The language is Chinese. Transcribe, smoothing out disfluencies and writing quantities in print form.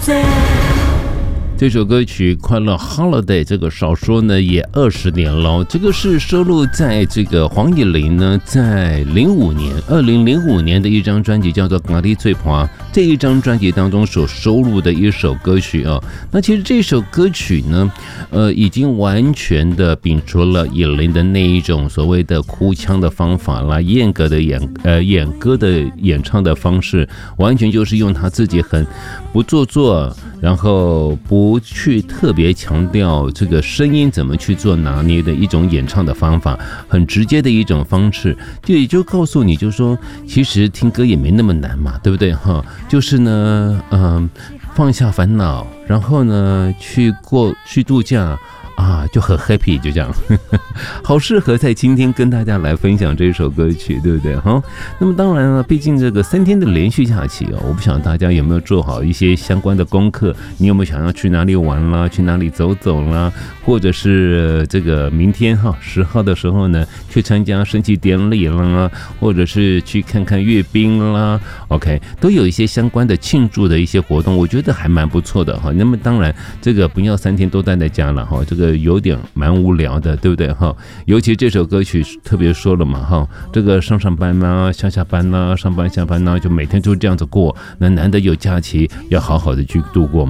这首歌曲《快乐 Holiday》这个少说呢也20年了，这个是收录在这个黄乙玲呢在2005年的一张专辑叫做《咖喱脆花》这一张专辑当中所收录的一首歌曲啊。那其实这首歌曲呢，已经完全的摒除了乙玲的那一种所谓的哭腔的方法啦，严格的演歌的演唱的方式，完全就是用他自己很不做作，然后不去特别强调这个声音怎么去做拿捏的一种演唱的方法，很直接的一种方式，也就告诉你，就是说，其实听歌也没那么难嘛，对不对哈？就是呢，放下烦恼，然后呢，去度假。就很 happy， 就这样好适合在今天跟大家来分享这首歌曲，对不对哈？那么当然了，毕竟这个3天的连续假期我不晓得大家有没有做好一些相关的功课，你有没有想要去哪里玩啦，去哪里走走啦，或者是这个明天10号的时候呢，去参加升旗典礼啦，或者是去看看阅兵啦 ，OK， 都有一些相关的庆祝的一些活动，我觉得还蛮不错的哈。那么当然，这个不要3天都待在家了哈，这个有点蛮无聊的，对不对哈？尤其这首歌曲特别说了嘛哈，这个上班啦，下班啦，上班下班啦，就每天就这样子过，那难得有假期，要好好的去度过嘛。